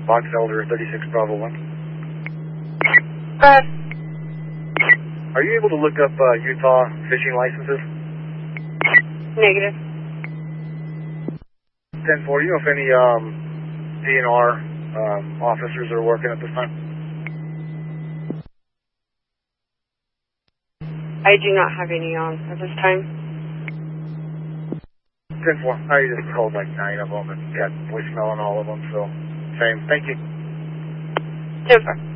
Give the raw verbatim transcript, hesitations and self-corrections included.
Box Elder thirty-six Bravo one. Go ahead. Are you able to look up uh, Utah fishing licenses? Negative. ten four, you know if any um, D N R um, officers are working at this time? I do not have any on at this time. ten four, I just called like nine of them and got voicemail on all of them, so same. Thank you. ten four.